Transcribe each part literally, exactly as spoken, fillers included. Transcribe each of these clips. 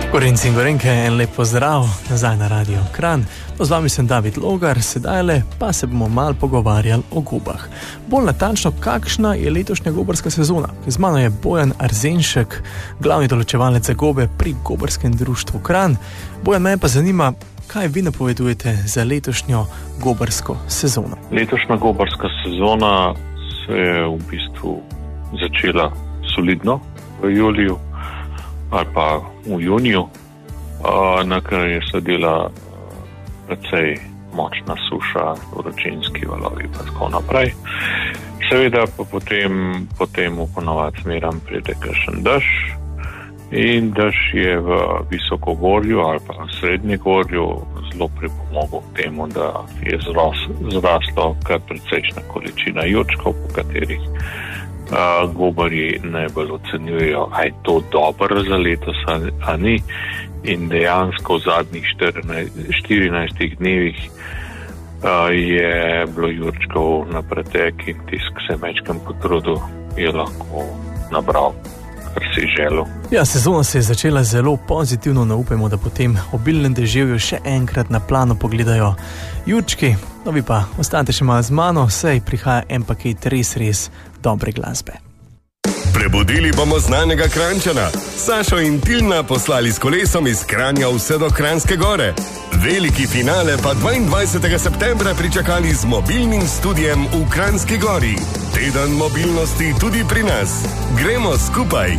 Gorenci in gorenke, en lep pozdrav nazaj na Radio Kranj. To z vami sem David Logar, sedaj le pa se bomo malo pogovarjali o gobah. Bolj natančno, kakšna je letošnja gobarska sezona. Z mano je Bojan Arzenšek, glavni določevalec za gobe pri Gobarskem društvu Kranj. Bojan, me pa zanima, kaj vi napovedujete za letošnjo gobarsko sezono? Letošnja gobarska sezona se je v bistvu začela solidno v juliju ali pa v juniju, na kar je sledila precej močna suša, vročinski valovi pa tako naprej. Seveda pa potem, potem v ponovadi smeram pride kakšen dež in dež je v visokogorju ali pa v srednjegorju zelo pripomogel k temu, da je zras, zraslo kar precejšna količina jurčkov, po katerih Uh, gobarji najbolj ocenjujejo, a je to dobro za letos, a ni. In dejansko v zadnjih štirinajstih dnevih uh, je bilo jurčkov na pretek in tisk se mečkem potrudil, je lahko nabral, kar si želel. Ja, sezona se je začela zelo pozitivno, ne upajmo, da potem obilnem deževju še enkrat na plano pogledajo jurčki. No, vi pa ostanete še malo z mano, saj prihaja en paket res, res dobre glasbe. Prebudili bomo znanega Kranjčana. Sašo in Tilna poslali s kolesom iz Kranja vse do Kranjske gore. Veliki finale pa dvaindvajsetega septembra pričakali z mobilnim studijem v Kranjski gori. Teden mobilnosti tudi pri nas. Gremo skupaj!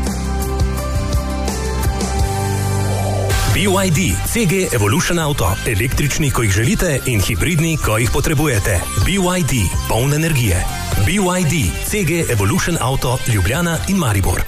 B Y D, C G Evolution Auto, električni, ko jih želite, in hibridni, ko jih potrebujete. B Y D, poln energije. B Y D, C G Evolution Auto, Ljubljana in Maribor.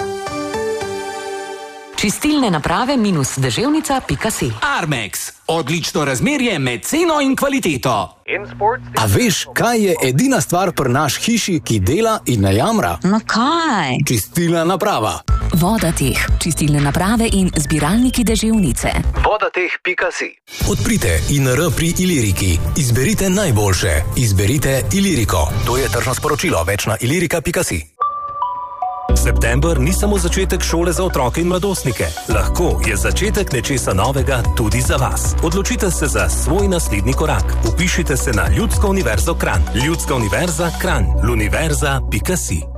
Čistilne naprave minus deževnica pika si. Armex, odlično razmerje med ceno in kvaliteto. A veš, kaj je edina stvar pri naš hiši, ki dela in ne jamra? No kaj? Čistilna naprava. Vodateh, čistilne naprave in zbiralniki deževnice. Vodateh pika si. Odprite I N R pri Iliriki. Izberite najboljše. Izberite Iliriko. To je tržno sporočilo, več na ilirika pika si. September ni samo začetek šole za otroke in mladostnike. Lahko je začetek nečesa novega tudi za vas. Odločite se za svoj naslednji korak. Upišite se na Ljudsko univerzo Kranj. Ljudska univerza Kranj. Luniverza pika si.